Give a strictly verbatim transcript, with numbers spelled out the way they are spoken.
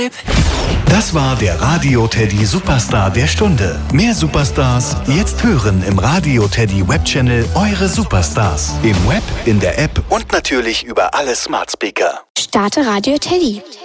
Babe. Das war der Radio Teddy Superstar der Stunde. Mehr Superstars jetzt hören im Radio Teddy Webchannel Eure Superstars. Im Web, in der App und natürlich über alle Smart Speaker. Starte Radio Teddy.